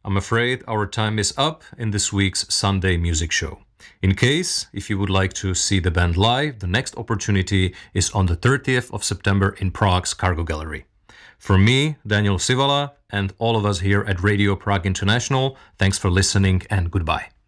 I'm afraid our time is up in this week's Sunday Music Show. In case, if you would like to see the band live, the next opportunity is on the 30th of September in Prague's Cargo Gallery. From me, Daniel Sivala, and all of us here at Radio Prague International, thanks for listening and goodbye.